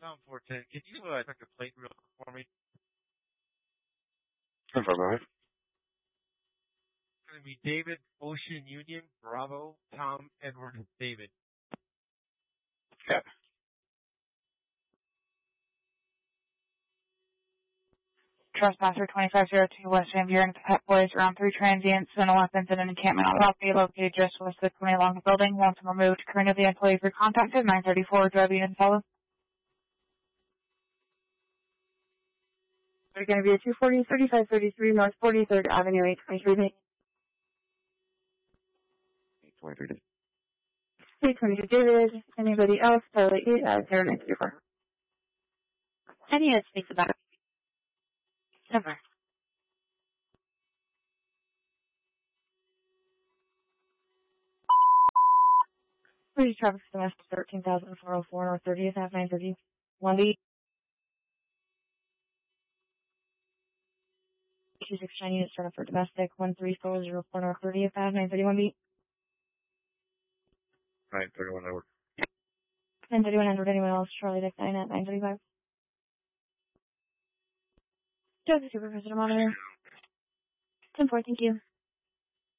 Tom 410, can you check the plate real quick for me? No problem. It's going to be David, Ocean Union, Bravo, Tom, Edward, David. Yeah. Trespasser 2502 West Van Buren, Pet Boys, around 3 transients, and a weapons in an encampment on property located just west of the 20 along the building. Once removed, current of the employees were contacted, 934, driving and follow. They're going to be a 240, 3533 North 43rd Avenue, 823. 823. 822 David. Anybody else? Charlie 8 at 0934. Any that speaks about it? Never. Please traffic domestic 13,404 North 30th Ave 930. 1B. 269 units started for domestic 13404 North 30th Ave 931B. 931 over. 931 Edward. Anyone else? Charlie Dick 9 at 935. Joseph Supervisor Monitor. 10-4, thank you.